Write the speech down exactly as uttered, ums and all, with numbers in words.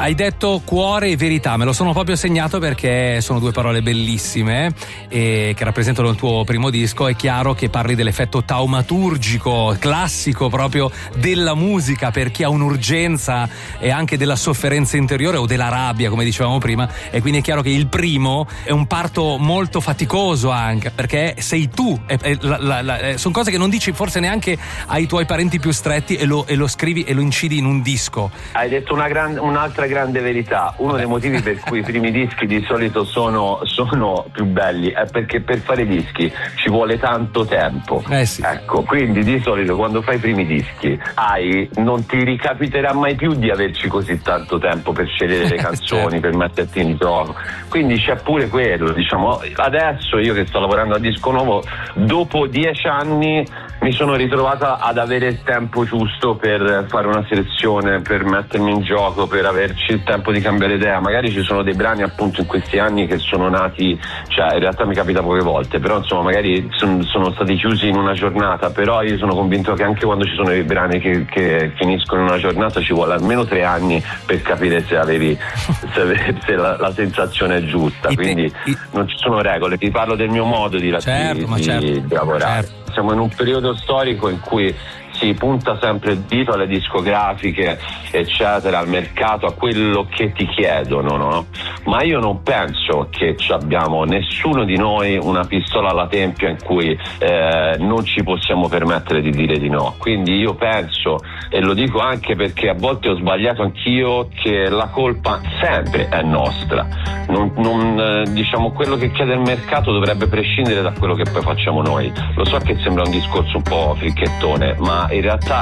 Hai detto cuore e verità, me lo sono proprio segnato perché sono due parole bellissime e che rappresentano il tuo primo disco. È chiaro che parli dell'effetto taumaturgico classico proprio della musica per chi ha un'urgenza e anche della sofferenza interiore o della rabbia, come dicevamo prima, e quindi è chiaro che il primo è un parto molto faticoso anche perché sei tu, è, è, la, la, la, sono cose che non dici forse neanche ai tuoi parenti più stretti e lo, e lo scrivi e lo incidi in un disco. Hai detto una gran, un'altra grande verità. Uno dei motivi per cui i primi dischi di solito sono, sono più belli è perché per fare dischi ci vuole tanto tempo. Eh sì. Ecco, quindi di solito quando fai i primi dischi hai, non ti ricapiterà mai più di averci così tanto tempo per scegliere le canzoni, per metterti in gioco. Quindi c'è pure quello, diciamo. Adesso io che sto lavorando a disco nuovo, dopo dieci anni mi sono ritrovata ad avere il tempo giusto per fare una selezione, per mettermi in gioco, per averci il tempo di cambiare idea. Magari ci sono dei brani appunto in questi anni che sono nati, cioè in realtà mi capita poche volte, però insomma magari son, sono stati chiusi in una giornata, però io sono convinto che anche quando ci sono dei brani che, che finiscono in una giornata ci vuole almeno tre anni per capire se avevi se, avevi, se la, la sensazione è giusta. I Quindi te, i... non ci sono regole, ti parlo del mio modo di, certo, di, ma certo, di lavorare. Certo. Siamo in un periodo storico in cui si punta sempre il dito alle discografiche, eccetera, al mercato, a quello che ti chiedono, no? Ma io non penso che ci abbiamo nessuno di noi una pistola alla tempia in cui eh, non ci possiamo permettere di dire di no. Quindi io penso, e lo dico anche perché a volte ho sbagliato anch'io, che la colpa sempre è nostra. Non, non, eh, diciamo, quello che chiede il mercato dovrebbe prescindere da quello che poi facciamo noi. Lo so che sembra un discorso un po' fricchettone, ma in realtà